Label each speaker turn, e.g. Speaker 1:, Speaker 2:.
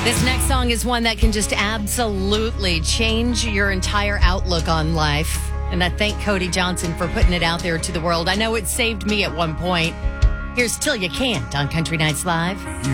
Speaker 1: This next song is one that can just absolutely change your entire outlook on life. And I thank Cody Johnson for putting it out there to the world. I know it saved me at one point. Here's Till You Can't on Country Nights Live.